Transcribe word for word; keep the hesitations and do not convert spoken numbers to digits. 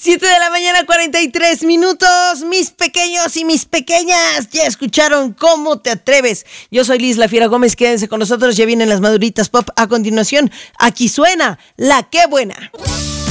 siete de la mañana, cuarenta y tres minutos. Mis pequeños y mis pequeñas, ya escucharon ¿Cómo te atreves? Yo soy Liz La Fiera Gómez, quédense con nosotros, ya vienen las maduritas pop a continuación. Aquí suena La Qué Buena.